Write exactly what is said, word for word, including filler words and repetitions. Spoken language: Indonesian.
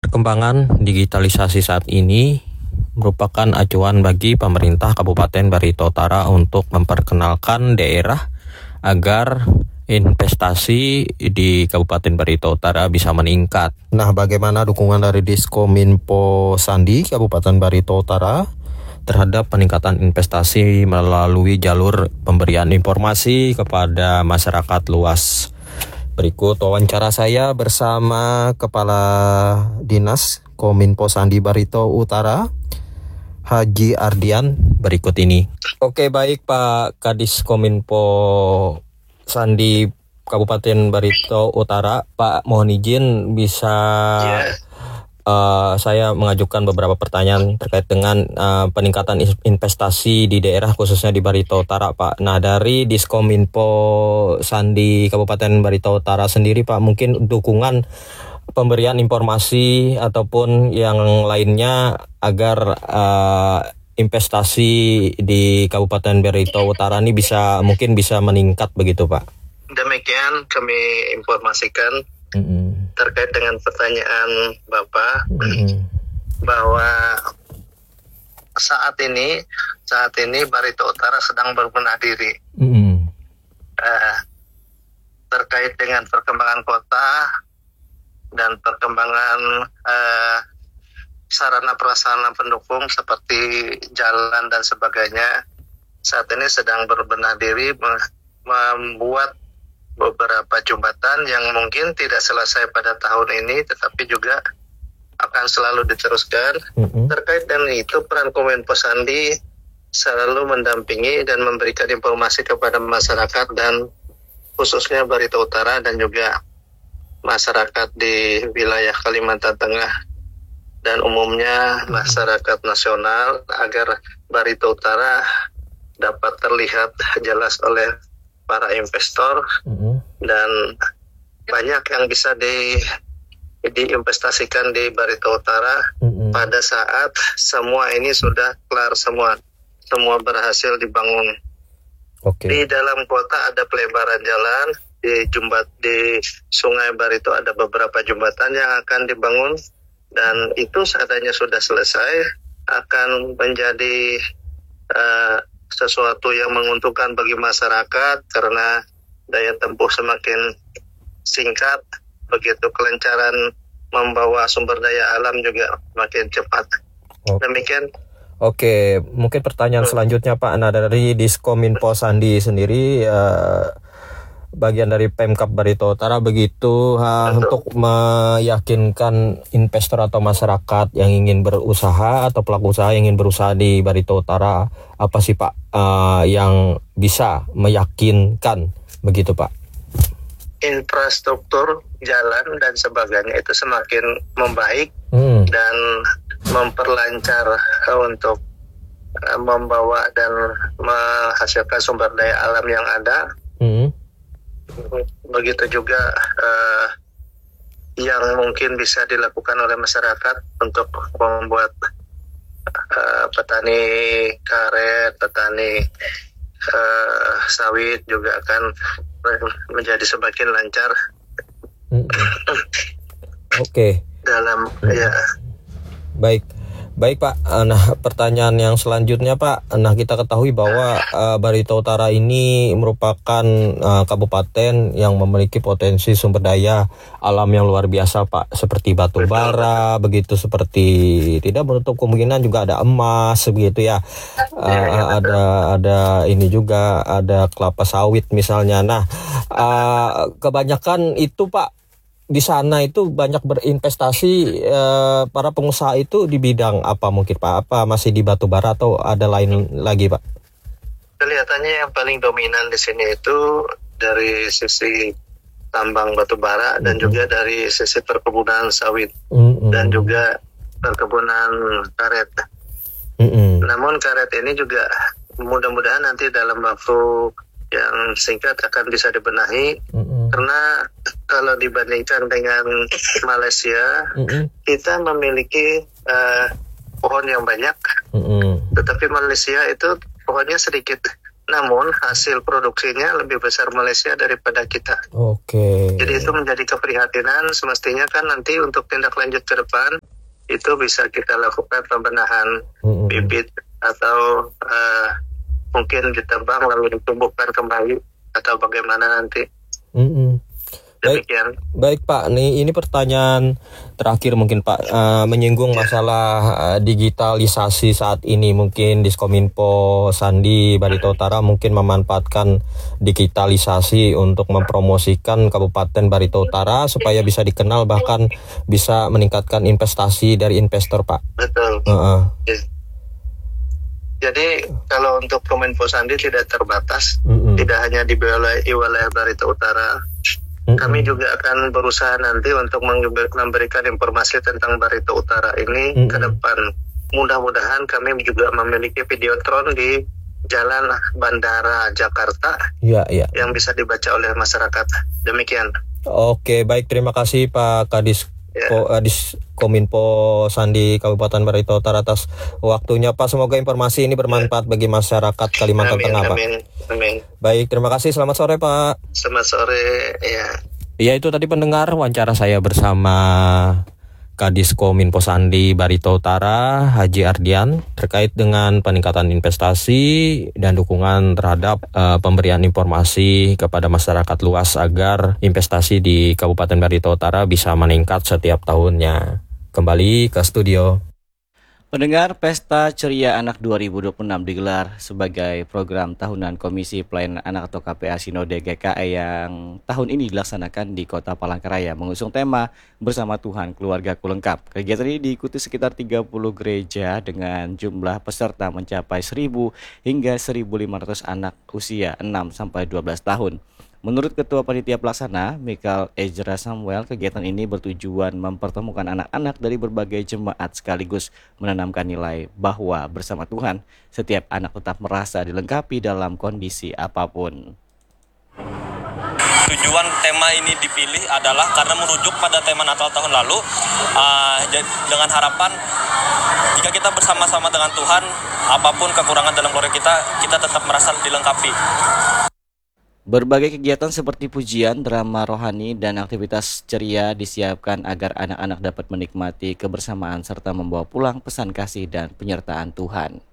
Perkembangan digitalisasi saat ini merupakan acuan bagi pemerintah Kabupaten Barito Utara untuk memperkenalkan daerah agar investasi di Kabupaten Barito Utara bisa meningkat. Nah, bagaimana dukungan dari Diskominfo Sandi Kabupaten Barito Utara terhadap peningkatan investasi melalui jalur pemberian informasi kepada masyarakat luas? Berikut wawancara saya bersama Kepala Dinas Kominfo Sandi Barito Utara, Haji Ardian, berikut ini. Oke, baik Pak Kadis Kominfo Sandi Kabupaten Barito Utara, Pak mohon izin bisa yeah. uh, saya mengajukan beberapa pertanyaan terkait dengan uh, peningkatan investasi di daerah khususnya di Barito Utara, Pak. Nah, dari Diskominfo Sandi Kabupaten Barito Utara sendiri, Pak, mungkin dukungan pemberian informasi ataupun yang lainnya agar uh, investasi di Kabupaten Barito Utara ini bisa mungkin bisa meningkat begitu, Pak. Demikian kami informasikan mm-hmm. terkait dengan pertanyaan Bapak mm-hmm. bahwa saat ini saat ini Barito Utara sedang berbenah diri mm-hmm. uh, terkait dengan perkembangan kota dan perkembangan uh, sarana prasarana pendukung seperti jalan dan sebagainya. Saat ini sedang berbenah diri membuat beberapa jembatan yang mungkin tidak selesai pada tahun ini, tetapi juga akan selalu diteruskan. Mm-hmm. Terkait dengan itu, peran Kominfo Sandi selalu mendampingi dan memberikan informasi kepada masyarakat dan khususnya Barito Utara dan juga masyarakat di wilayah Kalimantan Tengah dan umumnya masyarakat nasional agar Barito Utara dapat terlihat jelas oleh para investor mm-hmm. dan banyak yang bisa di diinvestasikan di Barito Utara mm-hmm. pada saat semua ini sudah kelar semua semua berhasil dibangun. Okay. Di dalam kota ada pelebaran jalan, di jembat di Sungai Barito ada beberapa jembatan yang akan dibangun dan itu seadanya sudah selesai akan menjadi uh, sesuatu yang menguntungkan bagi masyarakat karena daya tempuh semakin singkat, begitu kelancaran membawa sumber daya alam juga makin cepat. Oh. Demikian. Oke, mungkin pertanyaan hmm. selanjutnya Pak, nah dari Diskominfo Sandi sendiri uh, bagian dari Pemkab Barito Utara begitu ha, untuk meyakinkan investor atau masyarakat yang ingin berusaha atau pelaku usaha yang ingin berusaha di Barito Utara, apa sih Pak uh, yang bisa meyakinkan begitu Pak? Infrastruktur jalan dan sebagainya itu semakin membaik hmm. dan memperlancar untuk uh, membawa dan menghasilkan sumber daya alam yang ada. Hmm. Begitu juga uh, yang mungkin bisa dilakukan oleh masyarakat untuk membuat uh, petani karet, petani uh, sawit juga akan menjadi semakin lancar. Mm-hmm. Oke. Okay. Dalam mm-hmm. ya. Baik. Baik Pak, nah pertanyaan yang selanjutnya Pak, nah kita ketahui bahwa uh, Barito Utara ini merupakan uh, kabupaten yang memiliki potensi sumber daya alam yang luar biasa Pak, seperti batu bara, begitu seperti tidak menutup kemungkinan juga ada emas begitu ya, uh, ada ada ini juga ada kelapa sawit misalnya. Nah uh, kebanyakan itu Pak di sana itu banyak berinvestasi eh, para pengusaha itu di bidang apa mungkin Pak? Apa masih di batu bara atau ada lain lagi Pak? Kelihatannya yang paling dominan di sini itu dari sisi tambang batu bara mm-hmm. dan juga dari sisi perkebunan sawit mm-hmm. dan juga perkebunan karet. Mm-hmm. Namun karet ini juga mudah-mudahan nanti dalam waktu yang singkat akan bisa dibenahi mm-hmm. karena kalau dibandingkan dengan Malaysia mm-hmm. kita memiliki uh, pohon yang banyak mm-hmm. tetapi Malaysia itu pohonnya sedikit, namun hasil produksinya lebih besar Malaysia daripada kita. Oke. Jadi itu menjadi keprihatinan, semestinya kan nanti untuk tindak lanjut ke depan itu bisa kita lakukan pembenahan mm-hmm. bibit atau uh, mungkin ditebang lalu ditumbuhkan kembali atau bagaimana nanti. Mm-hmm. Baik, baik Pak, nih ini pertanyaan terakhir mungkin Pak, uh, menyinggung masalah uh, digitalisasi saat ini. Mungkin Diskominfo Sandi Barito Utara mungkin memanfaatkan digitalisasi untuk mempromosikan Kabupaten Barito Utara supaya bisa dikenal, bahkan bisa meningkatkan investasi dari investor Pak. Betul. Uh-uh. Jadi kalau untuk Kominfo Sandi tidak terbatas, mm-hmm. tidak hanya di wilayah, wilayah Barito Utara. Kami juga akan berusaha nanti untuk memberikan informasi tentang Barito Utara ini mm-hmm. ke depan. Mudah-mudahan kami juga memiliki videotron di Jalan Bandara Jakarta ya, ya. yang bisa dibaca oleh masyarakat. Demikian. Oke, baik, terima kasih Pak Kadis ya. Diskominfo Sandi Kabupaten Barito Utara atas waktunya Pak. Semoga informasi ini bermanfaat ya. bagi masyarakat Kalimantan amin, Tengah Pak. Amin, amin. Baik, terima kasih. Selamat sore Pak. Selamat sore. Ya. Ya, itu tadi pendengar wawancara saya bersama Kadiskominfo Sandi Barito Utara Haji Ardian terkait dengan peningkatan investasi dan dukungan terhadap uh, pemberian informasi kepada masyarakat luas agar investasi di Kabupaten Barito Utara bisa meningkat setiap tahunnya. Kembali ke studio. Pendengar, Pesta Ceria Anak dua ribu dua puluh enam digelar sebagai program tahunan Komisi Pelayanan Anak atau K P A Sinode G K E yang tahun ini dilaksanakan di Kota Palangkaraya mengusung tema Bersama Tuhan Keluargaku Lengkap. Kegiatan ini diikuti sekitar tiga puluh gereja dengan jumlah peserta mencapai seribu hingga seribu lima ratus anak usia enam sampai dua belas tahun. Menurut Ketua Panitia Pelaksana, Michael Ezra Samuel, kegiatan ini bertujuan mempertemukan anak-anak dari berbagai jemaat sekaligus menanamkan nilai bahwa bersama Tuhan, setiap anak tetap merasa dilengkapi dalam kondisi apapun. Tujuan tema ini dipilih adalah karena merujuk pada tema Natal tahun lalu, uh, dengan harapan jika kita bersama-sama dengan Tuhan, apapun kekurangan dalam keluarga kita, kita tetap merasa dilengkapi. Berbagai kegiatan seperti pujian, drama rohani, dan aktivitas ceria disiapkan agar anak-anak dapat menikmati kebersamaan serta membawa pulang pesan kasih dan penyertaan Tuhan.